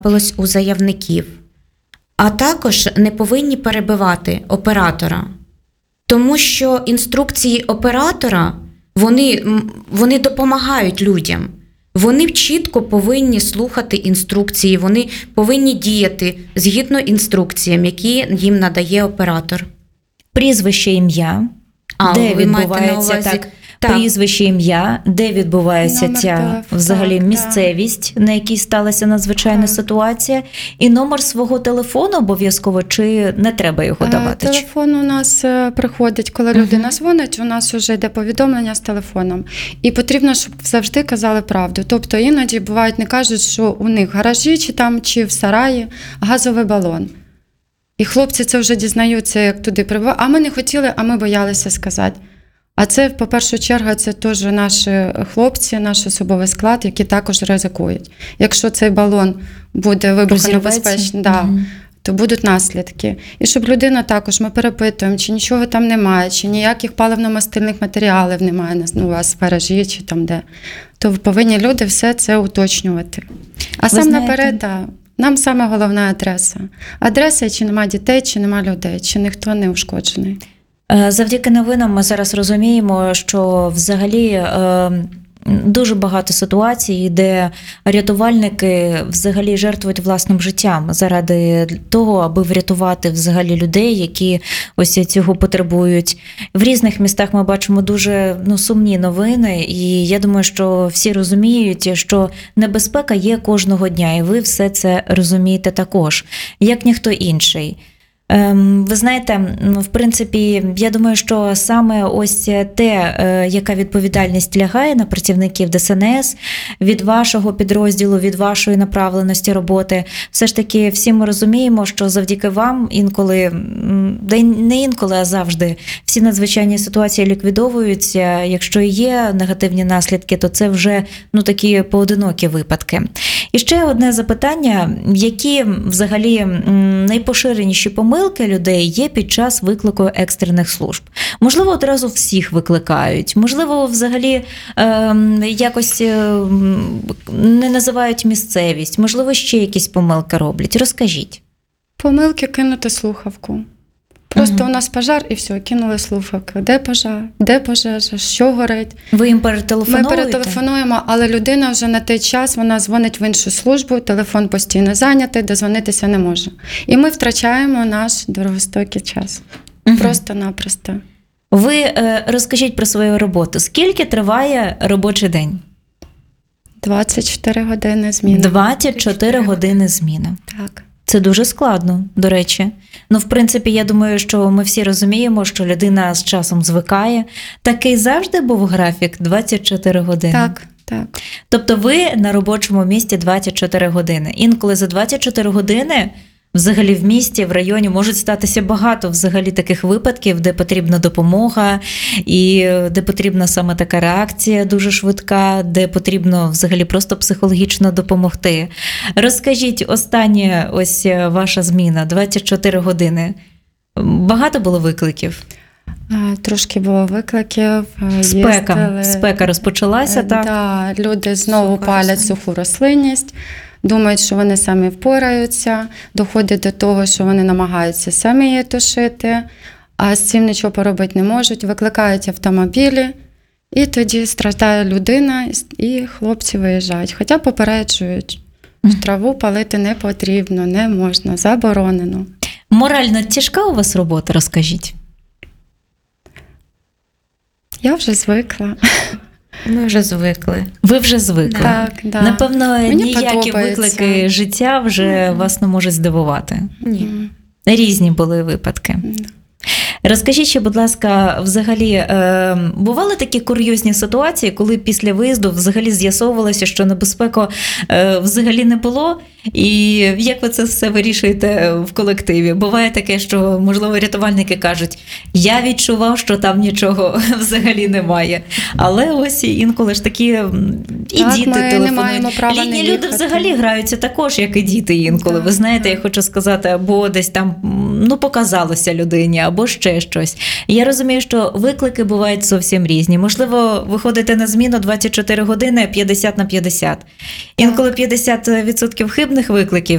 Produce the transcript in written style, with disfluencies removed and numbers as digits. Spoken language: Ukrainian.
у заявників, а також не повинні перебивати оператора. Тому що інструкції оператора, вони допомагають людям. Вони чітко повинні слухати інструкції, вони повинні діяти згідно інструкціям, які їм надає оператор. Прізвище, ім'я, де відбувається так? Прізвище, ім'я, де відбувається ця взагалі місцевість, на якій сталася надзвичайна ситуація, і номер свого телефону обов'язково, чи не треба його давати? Телефон у нас приходить, коли людина дзвонить, у нас вже йде повідомлення з телефоном. І потрібно, щоб завжди казали правду. Тобто іноді бувають, не кажуть, що у них в гаражі чи в сараї газовий балон. І хлопці це вже дізнаються, як туди прибувають. А ми не хотіли, а ми боялися сказати. А це, по першу чергу, це теж наші хлопці, наш особовий склад, які також ризикують. Якщо цей балон буде вибухонебезпечний, то будуть наслідки. І щоб людина також, ми перепитуємо, чи нічого там немає, чи ніяких паливно-мастильних матеріалів немає у вас в гаражі, чи там де. То повинні люди все це уточнювати. А сам наперед, нам саме головна адреса. Адреса, чи нема дітей, чи нема людей, чи ніхто не ушкоджений. Завдяки новинам ми зараз розуміємо, що взагалі дуже багато ситуацій, де рятувальники взагалі жертвують власним життям заради того, аби врятувати взагалі людей, які ось цього потребують. В різних містах ми бачимо дуже сумні новини, і я думаю, що всі розуміють, що небезпека є кожного дня, і ви все це розумієте також, як ніхто інший. Ви знаєте, в принципі, я думаю, що саме ось те, яка відповідальність лягає на працівників ДСНС від вашого підрозділу, від вашої направленості роботи, все ж таки всі ми розуміємо, що завдяки вам інколи, не інколи, а завжди, всі надзвичайні ситуації ліквідовуються. Якщо і є негативні наслідки, то це вже такі поодинокі випадки. І ще одне запитання, які взагалі найпоширеніші помилки людей є під час виклику екстрених служб? Можливо, одразу всіх викликають, можливо, взагалі якось не називають місцевість, можливо, ще якісь помилки роблять. Розкажіть. Помилки кинути слухавку. Просто у нас пожар і все, кинули слухавку. Де пожар? Де пожежа? Що горить? Ви їм перетелефонуєте? Ми перетелефонуємо, але людина вже на той час, вона дзвонить в іншу службу, телефон постійно зайнятий, дозвонитися не може. І ми втрачаємо наш дорогостоящий час. Просто-напросто. Ви розкажіть про свою роботу. Скільки триває робочий день? 24 години зміни. 24 години зміни. Так. Це дуже складно, до речі. В принципі, я думаю, що ми всі розуміємо, що людина з часом звикає. Такий завжди був графік 24 години? Так. Тобто ви на робочому місці 24 години. Інколи за 24 години взагалі в місті, в районі можуть статися багато взагалі таких випадків, де потрібна допомога і де потрібна саме така реакція дуже швидка, де потрібно взагалі просто психологічно допомогти. Розкажіть, остання ось ваша зміна, 24 години. Багато було викликів? Трошки було викликів. Спека розпочалася, так? Так, люди знову палять суху рослинність. Думають, що вони самі впораються, доходить до того, що вони намагаються самі її тушити, а з цим нічого поробити не можуть, викликають автомобілі, і тоді страждає людина, і хлопці виїжджають. Хоча попереджують, що траву палити не потрібно, не можна, заборонено. Морально тяжка у вас робота, розкажіть? Я вже звикла. Ми вже звикли. Ви вже звикли. Так. Напевно, мені ніякі виклики життя вже вас не можуть здивувати. Ні. Різні були випадки. Розкажіть ще, будь ласка, взагалі, бували такі курйозні ситуації, коли після виїзду взагалі з'ясовувалося, що небезпеки взагалі не було? І як ви це все вирішуєте в колективі? Буває таке, що, можливо, рятувальники кажуть, я відчував, що там нічого взагалі немає. Але ось інколи ж такі і діти телефонують. Літні люди взагалі граються також, як і діти інколи. Ви знаєте, я хочу сказати, або десь там показалося людині, або ще ще щось. Я розумію, що виклики бувають зовсім різні. Можливо, ви ходите на зміну 24 години 50/50. Інколи 50% хибних викликів,